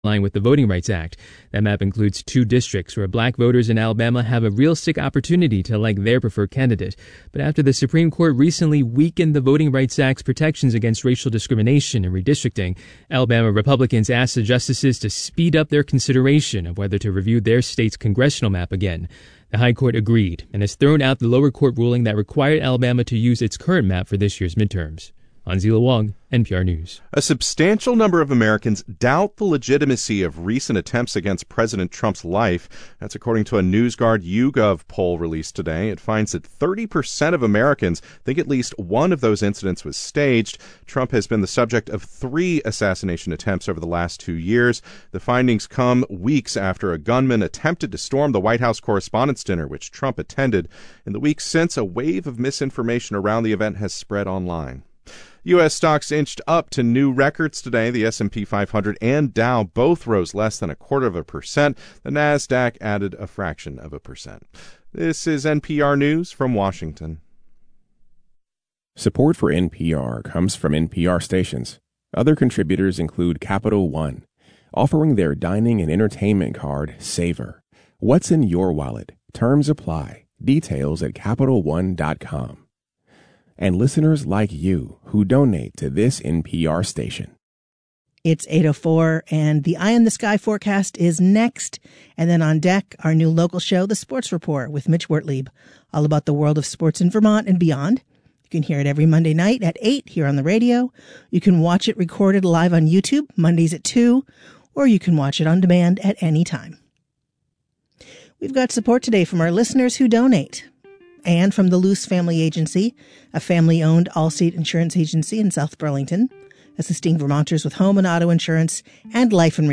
line with the Voting Rights Act. That map includes 2 districts where black voters in Alabama have a realistic opportunity to elect their preferred candidate. But after the Supreme Court recently weakened the Voting Rights Act's protections against racial discrimination and redistricting, Alabama Republicans asked the justices to speed up their consideration of whether to review their state's congressional map again. The High Court agreed and has thrown out the lower court ruling that required Alabama to use its current map for this year's midterms. Anzila Wong, NPR News. A substantial number of Americans doubt the legitimacy of recent attempts against President Trump's life. That's according to a NewsGuard YouGov poll released today. It finds that 30% of Americans think at least one of those incidents was staged. Trump has been the subject of 3 assassination attempts over the last 2 years. The findings come weeks after a gunman attempted to storm the White House Correspondents' Dinner, which Trump attended. In the weeks since, a wave of misinformation around the event has spread online. U.S. stocks inched up to new records today. The S&P 500 and Dow both rose less than 0.25%. The NASDAQ added 0.1%. This is NPR News from Washington. Support for NPR comes from NPR stations. Other contributors include Capital One, offering their dining and entertainment card, Savor. What's in your wallet? Terms apply. Details at CapitalOne.com. And listeners like you who donate to this NPR station. It's 8:04, and the Eye in the Sky forecast is next. And then on deck, our new local show, The Sports Report, with Mitch Wertlieb, all about the world of sports in Vermont and beyond. You can hear it every Monday night at 8 here on the radio. You can watch it recorded live on YouTube, Mondays at 2, or you can watch it on demand at any time. We've got support today from our listeners who donate. And from the Luce Family Agency, a family-owned Allstate insurance agency in South Burlington, assisting Vermonters with home and auto insurance and life and